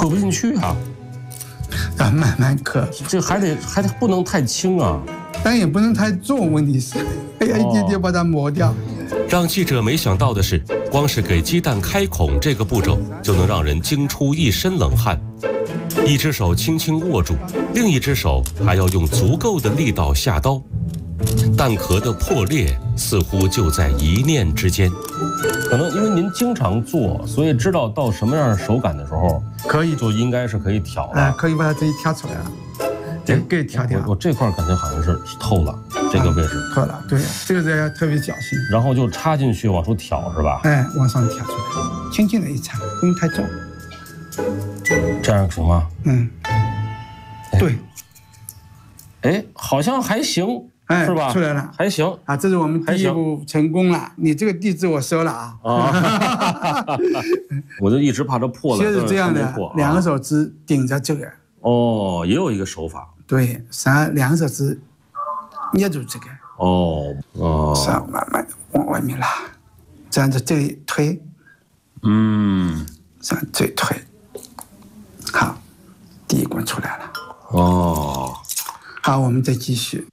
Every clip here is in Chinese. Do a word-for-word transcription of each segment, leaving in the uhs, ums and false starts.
磕不进去啊。 要慢慢磕， 这还得还得不能太轻啊， 但也不能太重。问题是，要一点点把它磨掉。 让记者没想到的是，光是给鸡蛋开孔这个步骤，就能让人惊出一身冷汗。一只手轻轻握住，另一只手还要用足够的力道下刀。蛋壳的破裂似乎就在一念之间。 可能因为您经常做，所以知道到什么样手感的时候， 可以就应该是可以挑了。 哎、呃，可以把它自己挑出来了。这给挑掉。 我, 我这块感觉好像是透了，这个位置、 啊、透了，对，这个要特别小心。 然后就插进去往出挑是吧？ 哎，往上挑出来，轻轻的一插，不用太重。 这样行吗？ 嗯，对。 哎，好像还行。 哎， 是吧？ 出来了， 还行啊！这是我们第一步成功了。你这个地址我收了啊！ 啊，我就一直怕它破了。 就是这样的，两个手指顶着这个。 哦，也有一个手法。 对，三两个手指捏住这个。 哦哦。 是慢慢往外面拉，这样子这里推。 嗯。 这样这里推。好，第一关出来了。 哦。 好，我们再继续。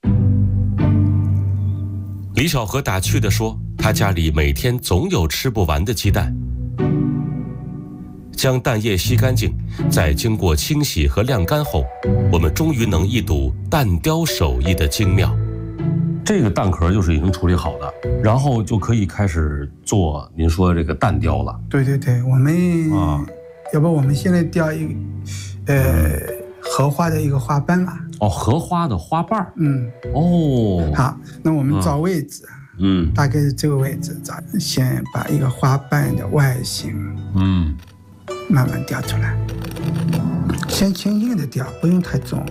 李小河打趣地说，他家里每天总有吃不完的鸡蛋。将蛋液吸干净，再经过清洗和晾干后，我们终于能一睹蛋雕手艺的精妙。 这个蛋壳就是已经处理好的，然后就可以开始做您说这个蛋雕了。 对对对，我们啊，要不我们现在雕一个，呃，荷花的一个花瓣嘛。 哦，荷花的花瓣。 嗯。 哦。 好，那我们找位置。 嗯。 大概是这个位置找，先把一个花瓣的外形。 嗯。 慢慢雕出来，先轻轻的雕，不用太重。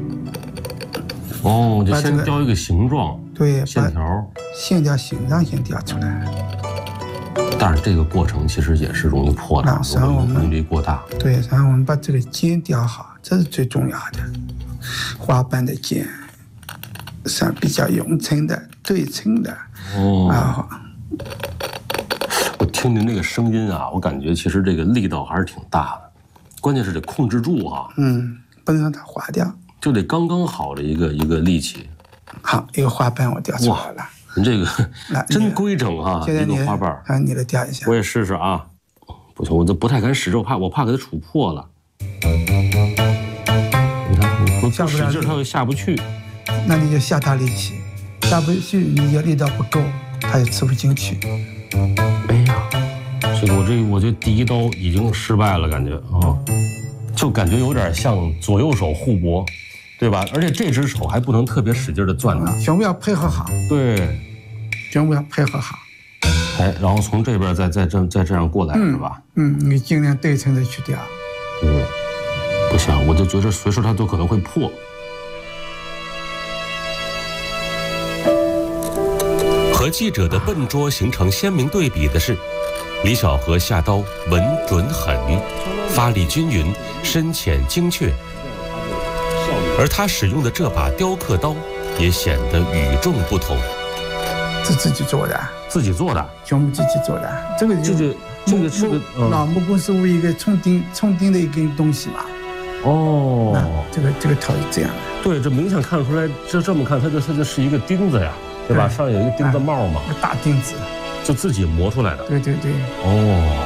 哦，就先雕一个形状。 对， 线条。 线条形状先雕出来。 但是这个过程其实也是容易破的， 然后我们功率过大。 对，然后我们把这个尖雕好，这是最重要的。花瓣的尖是比较匀称的、对称的。 哦。 啊。 我听您那个声音啊，我感觉其实这个力道还是挺大的，关键是得控制住哈。 嗯，不能让它滑掉， 就得刚刚好的一个一个力气。 好，一个花瓣我雕出来了。 您这个真规整哈，一个花瓣。 啊，你来雕一下。 我也试试啊。不行，我都不太敢使劲，我怕我怕给它杵破了。你看，我不使劲它就下不去。 那你就下大力气，下不去你要力道不够，它也吃不进去。 哎呀，这个我这我这第一刀已经失败了，感觉啊，就感觉有点像左右手互搏，对吧？而且这只手还不能特别使劲的攥它， 全部要配合好。 对， 全部要配合好。 哎，然后从这边再再这再这样过来， 嗯、 是吧？ 嗯，你尽量对称的去雕。 嗯，不行，我就觉得随时它都可能会破。 和记者的笨拙形成鲜明对比的是，李小河下刀稳准狠，发力均匀，深浅精确，而他使用的这把雕刻刀也显得与众不同。 是自己做的， 自己做的， 全部自己做的。这个这个这个是个老木工师傅一个冲钉冲钉的一根东西嘛。 哦， 这个这个头是这样的。 对，这明显看出来，就这么看，它就它就是一个钉子呀。对吧？上面有一个钉子帽嘛， 大钉子， 就自己磨出来的。 对对对。 哦。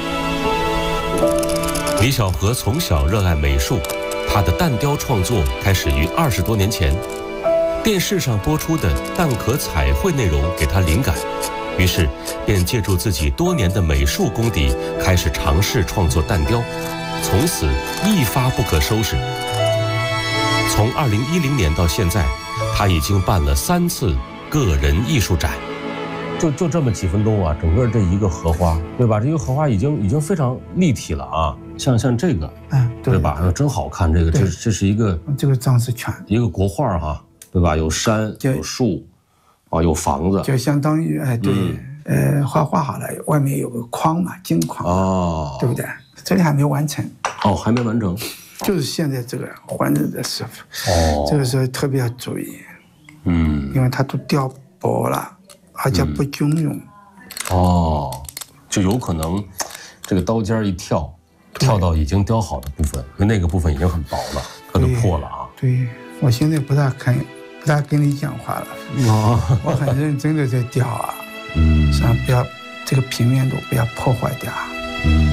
李小河从小热爱美术，他的蛋雕创作开始于二十多年前，电视上播出的蛋壳彩绘内容给他灵感，于是便借助自己多年的美术功底，开始尝试创作蛋雕，从此一发不可收拾。从二零一零年到现在，他已经办了三次个人艺术展。 就就这么几分钟啊，整个这一个荷花，对吧？这个荷花已经已经非常立体了啊，像像这个， 嗯， 对吧？真好看，这个这这是一个这个装饰圈， 一个国画哈，对吧？有山有树，啊，有房子， 就相当于哎对，嗯、呃，画画好了，外面有个框嘛，金框，哦，对不对？这里还没完成， 哦，还没完成， 就是现在这个还人的师傅，哦，这个时候特别要注意。 嗯， 因为它都雕薄了，而且不均匀、 嗯。哦，就有可能这个刀尖一跳， 跳到已经雕好的部分，因为那个部分已经很薄了，它就破了啊。 对，我现在不大看，不大跟你讲话了， 哦， 我很认真的在雕啊， 嗯， 想不要这个平面度不要破坏掉。 嗯。